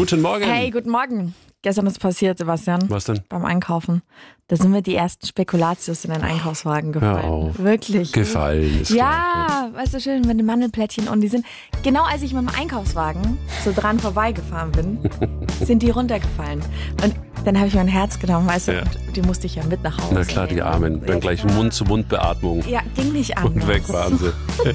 Guten Morgen. Hey, guten Morgen. Gestern ist passiert, Sebastian. Was denn? Beim Einkaufen. Da sind mir die ersten Spekulatius in den Einkaufswagen gefallen. Hör auf. Wirklich. Gefallen ist Ja, weißt du, schön mit den Mandelplättchen. Und die sind, genau als ich mit dem Einkaufswagen so dran vorbeigefahren bin, sind die runtergefallen. Und dann habe ich mein Herz genommen, weißt du, Ja. und die musste ich ja mit nach Hause Na klar, die nehmen. Armen. Dann Ja, gleich klar. Mund-zu-Mund-Beatmung. Ja, ging nicht anders. Und weg waren sie.